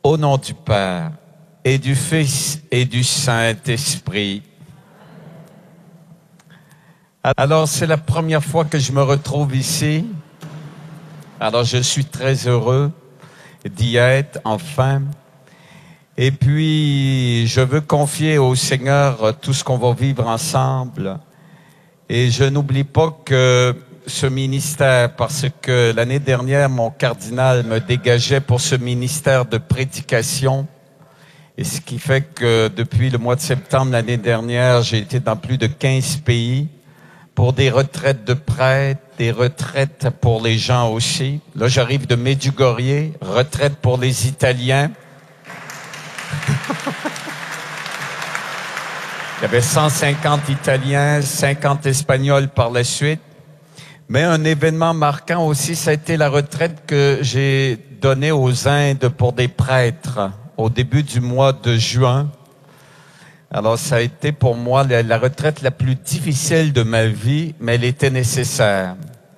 Au nom du Père et du Fils et du Saint-Esprit. Alors, c'est la première fois que je me retrouve ici. Alors, je suis très heureux d'y être, enfin. Et puis, je veux confier au Seigneur tout ce qu'on va vivre ensemble. Et je n'oublie pas que ce ministère, parce que l'année dernière, mon cardinal me dégageait pour ce ministère de prédication. Et ce qui fait que depuis le mois de septembre l'année dernière, j'ai été dans plus de 15 pays pour des retraites de prêtres, des retraites pour les gens aussi. Là, j'arrive de Medjugorje, retraite pour les Italiens. Il y avait 150 Italiens, 50 Espagnols par la suite. Mais un événement marquant aussi, ça a été la retraite que j'ai donnée aux Indes pour des prêtres au début du mois de juin. Alors, ça a été pour moi la retraite la plus difficile de ma vie, mais elle était nécessaire.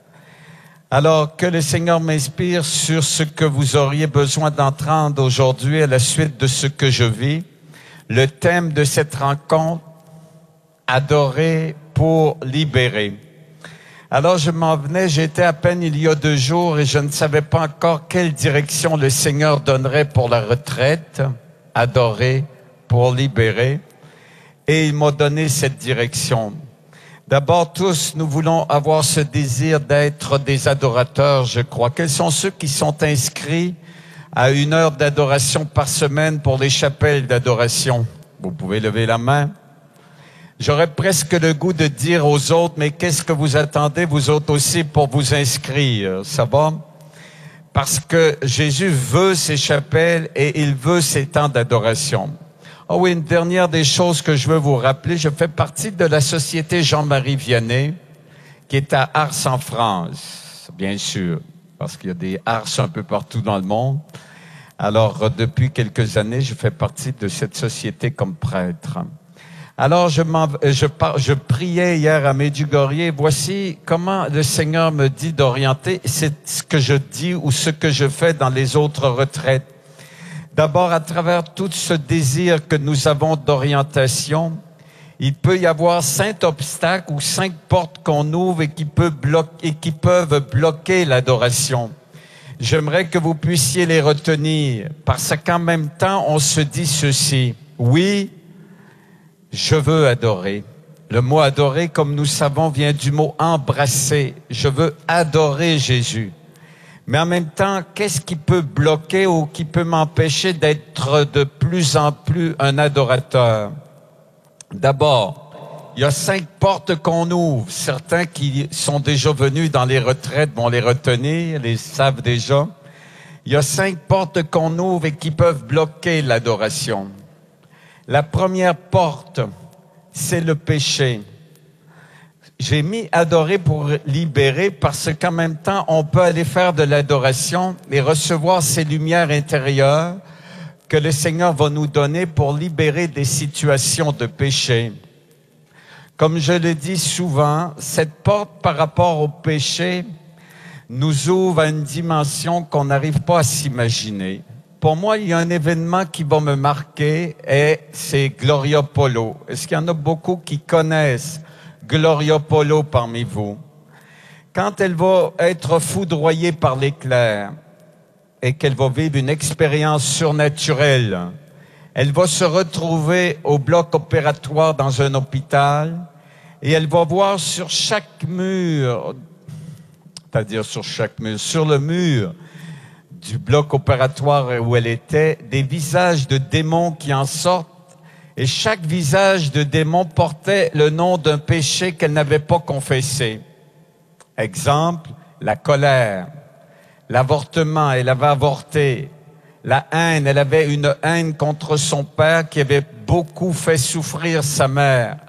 Alors, que le Seigneur m'inspire sur ce que vous auriez besoin d'entendre aujourd'hui à la suite de ce que je vis. Le thème de cette rencontre, adorer pour libérer. Alors, je m'en venais, j'étais à peine il y a 2 jours et je ne savais pas encore quelle direction le Seigneur donnerait pour la retraite, adorer pour libérer. Et il m'a donné cette direction. D'abord, tous, nous voulons avoir ce désir d'être des adorateurs, je crois. Quels sont ceux qui sont inscrits à 1 heure d'adoration par semaine pour les chapelles d'adoration? Vous pouvez lever la main. J'aurais presque le goût de dire aux autres, mais qu'est-ce que vous attendez, vous autres aussi, pour vous inscrire? Ça va? Parce que Jésus veut ces chapelles et il veut ces temps d'adoration. Oh oui, une dernière des choses que je veux vous rappeler, je fais partie de la Société Jean-Marie Vianney, qui est à Ars en France, bien sûr, parce qu'il y a des Ars un peu partout dans le monde. Alors, depuis quelques années, je fais partie de cette société comme prêtre. Alors, je priais hier à Medjugorje. Voici comment le Seigneur me dit d'orienter. C'est ce que je dis ou ce que je fais dans les autres retraites. D'abord, à travers tout ce désir que nous avons d'orientation, il peut y avoir 5 obstacles ou 5 portes qu'on ouvre et qui peuvent bloquer l'adoration. J'aimerais que vous puissiez les retenir, parce qu'en même temps, on se dit ceci. Oui, je veux adorer. Le mot adorer, comme nous savons, vient du mot embrasser. Je veux adorer Jésus. Mais en même temps, qu'est-ce qui peut bloquer ou qui peut m'empêcher d'être de plus en plus un adorateur? D'abord, il y a 5 portes qu'on ouvre. Certains qui sont déjà venus dans les retraites vont les retenir, les savent déjà. Il y a 5 portes qu'on ouvre et qui peuvent bloquer l'adoration. La première porte, c'est le péché. J'ai mis adorer pour libérer parce qu'en même temps, on peut aller faire de l'adoration et recevoir ces lumières intérieures que le Seigneur va nous donner pour libérer des situations de péché. Comme je le dis souvent, cette porte par rapport au péché nous ouvre à une dimension qu'on n'arrive pas à s'imaginer. Pour moi, il y a un événement qui va me marquer et c'est Gloria Polo. Est-ce qu'il y en a beaucoup qui connaissent Gloria Polo parmi vous? Quand elle va être foudroyée par l'éclair et qu'elle va vivre une expérience surnaturelle, elle va se retrouver au bloc opératoire dans un hôpital et elle va voir sur chaque mur, c'est-à-dire sur le mur du bloc opératoire où elle était, des visages de démons qui en sortent. Et chaque visage de démon portait le nom d'un péché qu'elle n'avait pas confessé. Exemple, la colère, l'avortement, elle avait avorté. La haine, elle avait une haine contre son père qui avait beaucoup fait souffrir sa mère.